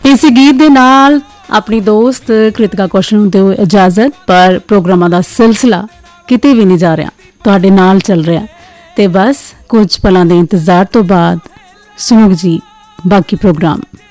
इस गीत दे नाल अपनी दोस्त कृतिका कौशल नूं दिओ इजाजत, पर प्रोग्रामां दा सिलसिला किते भी नहीं जा रहा, तुहाडे नाल चल रहा। ते बस कुछ पलां दे इंतजार तो बाद सुणो जी बाकी प्रोग्राम।